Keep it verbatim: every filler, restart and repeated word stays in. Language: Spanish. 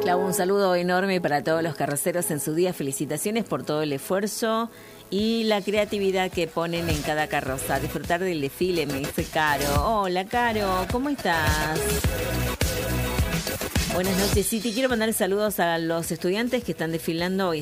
Clau, un saludo enorme para todos los carroceros en su día. Felicitaciones por todo el esfuerzo y la creatividad que ponen en cada carroza. Disfrutar del desfile, me dice Caro. Hola, Caro, ¿cómo estás? Buenas noches. Sí, te quiero mandar saludos a los estudiantes que están desfilando hoy.